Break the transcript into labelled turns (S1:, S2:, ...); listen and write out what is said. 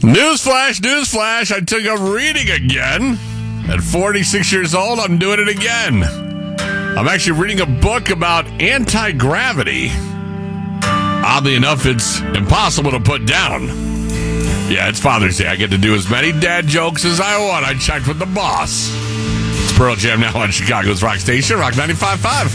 S1: Newsflash, I took up reading again. At 46 years old, I'm doing it again. I'm actually reading a book about anti-gravity. Oddly enough, it's impossible to put down. Yeah, it's Father's Day. I get to do as many dad jokes as I want. I checked with the boss. It's Pearl Jam now on Chicago's Rock Station, Rock 95.5.